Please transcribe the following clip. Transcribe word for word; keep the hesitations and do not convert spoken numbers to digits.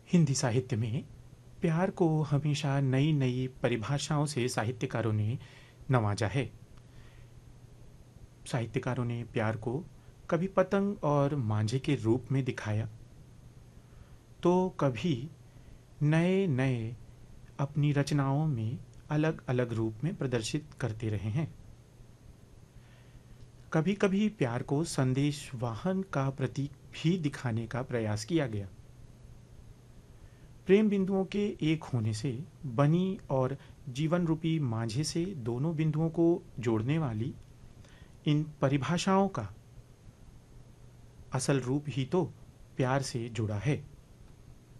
हिंदी साहित्य में प्यार को हमेशा नई नई परिभाषाओं से साहित्यकारों ने नवाजा है। साहित्यकारों ने प्यार को कभी पतंग और मांझे के रूप में दिखाया, तो कभी नए नए अपनी रचनाओं में अलग अलग रूप में प्रदर्शित करते रहे हैं। कभी कभी प्यार को संदेश वाहन का प्रतीक भी दिखाने का प्रयास किया गया। प्रेम बिंदुओं के एक होने से बनी और जीवन रूपी मांझे से दोनों बिंदुओं को जोड़ने वाली इन परिभाषाओं का असल रूप ही तो प्यार से जुड़ा है।